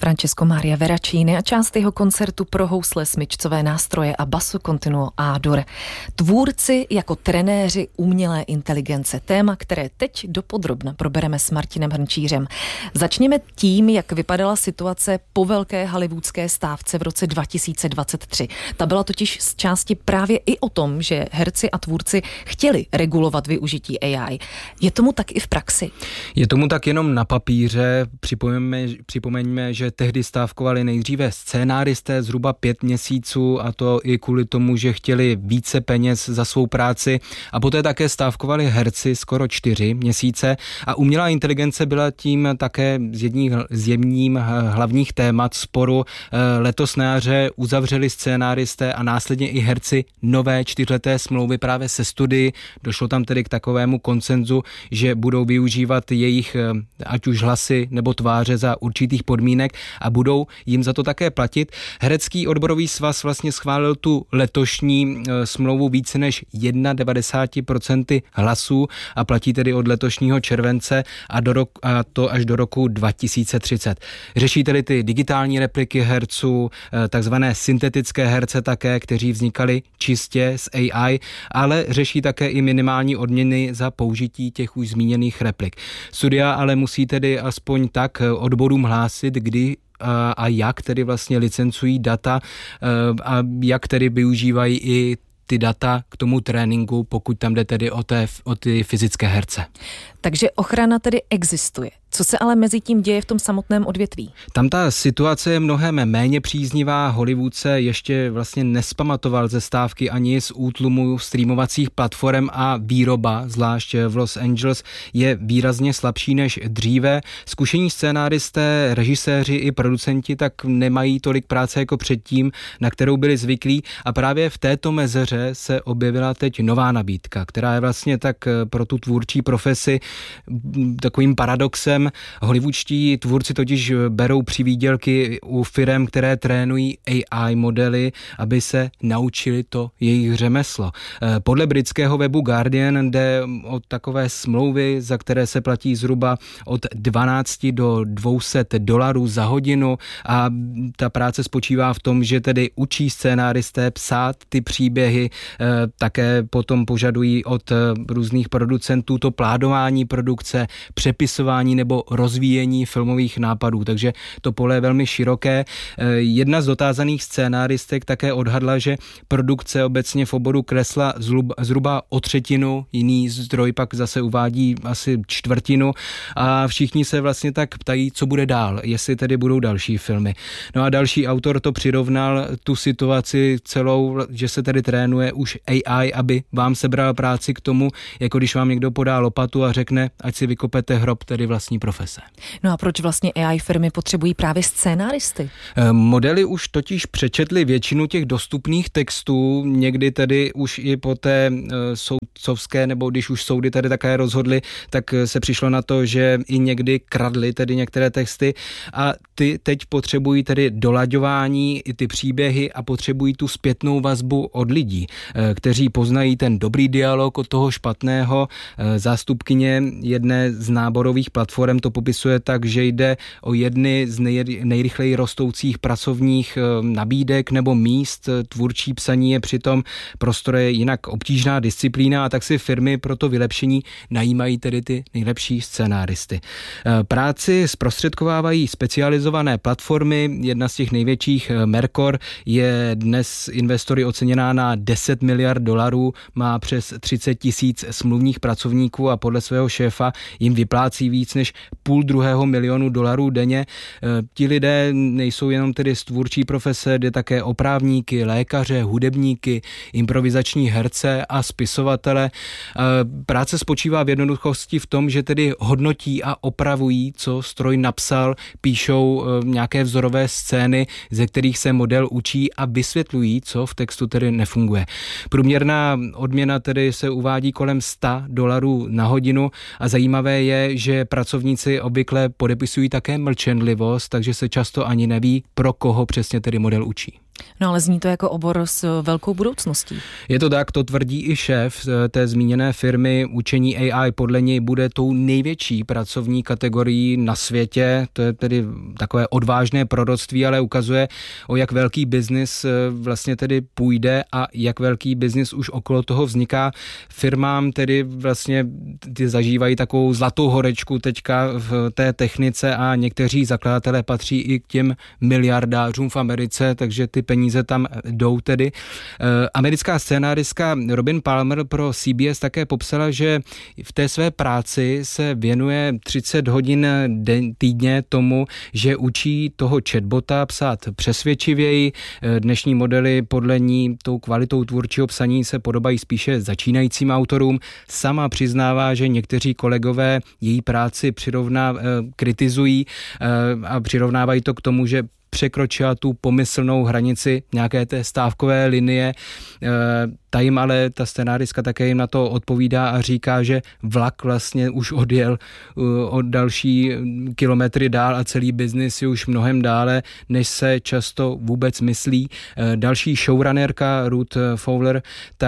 Francesco Maria Veracini a část jeho koncertu pro housle, smyčcové nástroje a basso continuo A-dur. Tvůrci jako trenéři umělé inteligence. Téma, které teď dopodrobna probereme s Martinem Hrnčířem. Začněme tím, jak vypadala situace po velké hollywoodské stávce v roce 2023. Ta byla totiž z části právě i o tom, že herci a tvůrci chtěli regulovat využití AI. Je tomu tak i v praxi? Je tomu tak jenom na papíře. Připomeňme, že tehdy stávkovali nejdříve scénáristé zhruba 5 měsíců, a to i kvůli tomu, že chtěli více peněz za svou práci, a poté také stávkovali herci skoro 4 měsíce a umělá inteligence byla tím také z jedním hlavních témat sporu. Letos na jaře uzavřeli scénáristé a následně i herci nové 4leté smlouvy právě se studii. Došlo tam tedy k takovému konsenzu, že budou využívat jejich ať už hlasy nebo tváře za určitých podmínek a budou jim za to také platit. Herecký odborový svaz vlastně schválil tu letošní smlouvu více než 91% hlasů a platí tedy od letošního července a to až do roku 2030. Řeší tedy ty digitální repliky herců, takzvané syntetické herce také, kteří vznikali čistě z AI, ale řeší také i minimální odměny za použití těch už zmíněných replik. Studia ale musí tedy aspoň tak odborům hlásit, kdy a jak tedy vlastně licencují data a jak tedy využívají i ty data k tomu tréninku, pokud tam jde tedy o ty fyzické herce. Takže ochrana tedy existuje. Co se ale mezi tím děje v tom samotném odvětví? Tam ta situace je mnohem méně příznivá. Hollywood se ještě vlastně nespamatoval ze stávky ani z útlumu streamovacích platform a výroba, zvlášť v Los Angeles, je výrazně slabší než dříve. Zkušení scénáristé, režiséři i producenti tak nemají tolik práce jako předtím, na kterou byli zvyklí, a právě v této mezeře se objevila teď nová nabídka, která je vlastně tak pro tu tvůrčí profesi takovým paradoxem. Hollywoodští tvůrci totiž berou přivýdělky u firem, které trénují AI modely, aby se naučili to jejich řemeslo. Podle britského webu Guardian jde o takové smlouvy, za které se platí zhruba od 12 do $200 za hodinu, a ta práce spočívá v tom, že tedy učí scénáristé psát ty příběhy, také potom požadují od různých producentů to plánování produkce, přepisování nebo rozvíjení filmových nápadů, takže to pole je velmi široké. Jedna z dotázaných scénáristek také odhadla, že produkce obecně v oboru klesla zhruba o 1/3, jiný zdroj pak zase uvádí asi 1/4, a všichni se vlastně tak ptají, co bude dál, jestli tedy budou další filmy. No a další autor to přirovnal tu situaci celou, že se tedy trénuje už AI, aby vám sebral práci k tomu, jako když vám někdo podá lopatu a řekne, ať si vykopete hrob, tedy vlastní profese. No a proč vlastně AI firmy potřebují právě scénáristy? Modely už totiž přečetly většinu těch dostupných textů, někdy tedy už i po té soudcovské, nebo když už soudy tady také rozhodly, tak se přišlo na to, že i někdy kradly tedy některé texty, a ty teď potřebují tedy dolaďování, i ty příběhy, a potřebují tu zpětnou vazbu od lidí, kteří poznají ten dobrý dialog od toho špatného. Zástupkyně jedné z náborových platform to popisuje tak, že jde o jedny z nejrychleji rostoucích pracovních nabídek nebo míst. Tvůrčí psaní je přitom prostoré jinak obtížná disciplína, a tak si firmy pro to vylepšení najímají tedy ty nejlepší scénáristy. Práci zprostředkovávají specializované platformy. Jedna z těch největších, Mercor, je dnes investory oceněná na $10 miliard, má přes 30 000 smluvních pracovníků a podle svého šéfa jim vyplácí víc než $500 000 denně. Ti lidé nejsou jenom tedy z tvůrčí profese, jde také o právníky, lékaře, hudebníky, improvizační herce a spisovatele. Práce spočívá v jednoduchosti v tom, že tedy hodnotí a opravují, co stroj napsal, píšou nějaké vzorové scény, ze kterých se model učí, a vysvětlují, co v textu tedy nefunguje. Průměrná odměna tedy se uvádí kolem $100 na hodinu, a zajímavé je, že pracovníci obvykle podepisují také mlčenlivost, takže se často ani neví, pro koho přesně tedy model učí. No ale zní to jako obor s velkou budoucností. Je to tak, to tvrdí i šéf té zmíněné firmy. Učení AI podle něj bude tou největší pracovní kategorií na světě. To je tedy takové odvážné proroctví, ale ukazuje, o jak velký biznis vlastně tedy půjde a jak velký biznis už okolo toho vzniká. Firmám tedy vlastně ty zažívají takovou zlatou horečku teďka v té technice a někteří zakladatelé patří i k těm miliardářům v Americe, takže ty peníze tam jdou tedy. Americká scénáristka Robin Palmer pro CBS také popsala, že v té své práci se věnuje 30 hodin týdně tomu, že učí toho chatbota psát přesvědčivěji. Dnešní modely podle ní tou kvalitou tvůrčího psaní se podobají spíše začínajícím autorům. Sama přiznává, že někteří kolegové její práci kritizují a přirovnávají to k tomu, že překročila tu pomyslnou hranici nějaké té stávkové linie. Ta scenáristka také jim na to odpovídá a říká, že vlak vlastně už odjel o další kilometry dál a celý biznis je už mnohem dále, než se často vůbec myslí. Další showrunnerka Ruth Fowler,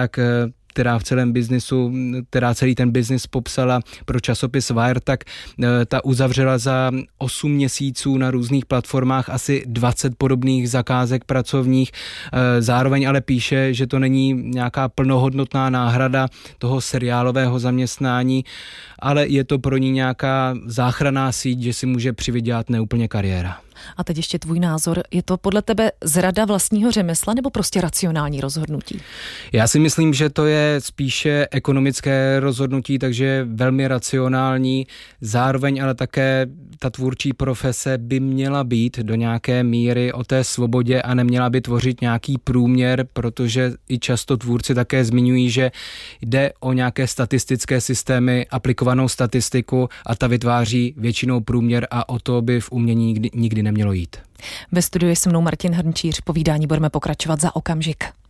která celý ten biznis popsala pro časopis Wire, tak ta uzavřela za 8 měsíců na různých platformách asi 20 podobných zakázek pracovních. Zároveň ale píše, že to není nějaká plnohodnotná náhrada toho seriálového zaměstnání, ale je to pro ní nějaká záchranná síť, že si může přivydělat neúplně kariéra. A teď ještě tvůj názor. Je to podle tebe zrada vlastního řemesla nebo prostě racionální rozhodnutí? Já si myslím, že to je spíše ekonomické rozhodnutí, takže velmi racionální. Zároveň ale také ta tvůrčí profese by měla být do nějaké míry o té svobodě a neměla by tvořit nějaký průměr, protože i často tvůrci také zmiňují, že jde o nějaké statistické systémy, aplikovanou statistiku a ta vytváří většinou průměr a o to by v umění nikdy nemělo jít. Ve studiu je se mnou Martin Hrnčíř, povídání budeme pokračovat za okamžik.